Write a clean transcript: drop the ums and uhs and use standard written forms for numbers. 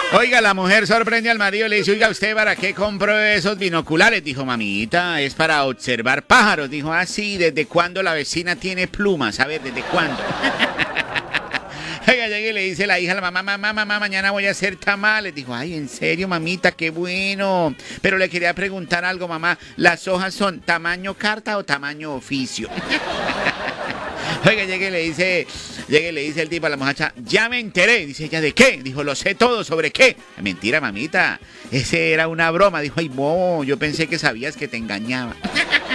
Oiga, la mujer sorprende al marido, le dice, oiga, ¿usted para qué compró esos binoculares? Dijo, mamita, es para observar pájaros. Dijo, ah, sí, ¿desde cuándo la vecina tiene plumas? A ver, ¿desde cuándo? Oiga, llega y le dice la hija a la mamá, mamá, mañana voy a hacer tamales. Dijo, ay, ¿en serio, mamita? Qué bueno. Pero le quería preguntar algo, mamá, ¿las hojas son tamaño carta o tamaño oficio? Oiga, llega y le dice el tipo a la muchacha, ya me enteré. Dice ella, ¿de qué? Dijo, lo sé todo, ¿sobre qué? Mentira, mamita, ese era una broma. Dijo, ay, yo pensé que sabías que te engañaba.